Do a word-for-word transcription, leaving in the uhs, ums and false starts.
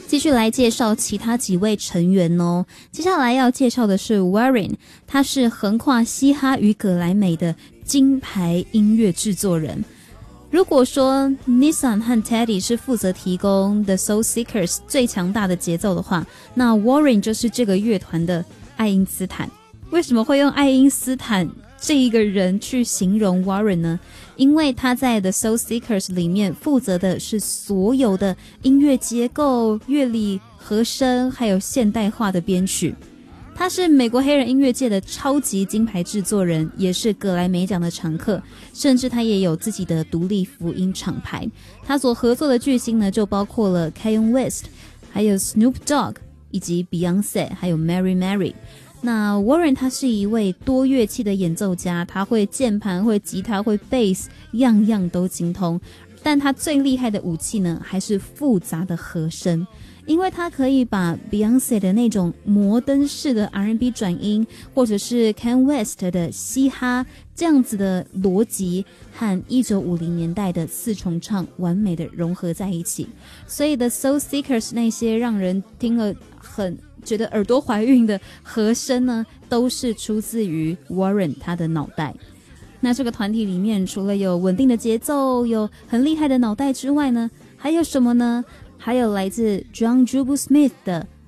继续来介绍其他几位成员哦。接下来要介绍的是 Warren， 他是横跨嘻哈与葛莱美的金牌音乐制作人。如果说 Nissan 和 Teddy 是负责提供 The Soul Seekers 最强大的节奏的话，那 Warren 就是这个乐团的爱因斯坦。为什么会用爱因斯坦这一个人去形容 Warren 呢？因为他在 The Soul Seekers 里面负责的是所有的音乐结构、乐理、和声还有现代化的编曲。他是美国黑人音乐界的超级金牌制作人，也是格莱美奖的常客，甚至他也有自己的独立福音厂牌。他所合作的巨星呢，就包括了 Kanye West， 还有 Snoop Dogg， 以及 Beyonce， 还有 Mary Mary。那 Warren 他是一位多乐器的演奏家，他会键盘、会吉他、会贝斯，样样都精通。但他最厉害的武器呢，还是复杂的和声。因为他可以把 Beyonce 的那种摩登式的 R and B 转音，或者是 Kanye West 的嘻哈这样子的逻辑和一九五零年代的四重唱完美的融合在一起。所以 The Soul Seekers 那些让人听了很觉得耳朵怀孕的和声呢，都是出自于 Warren 他的脑袋。那这个团体里面除了有稳定的节奏，有很厉害的脑袋之外呢，还有什么呢？还有来自 John Jubu Smith 的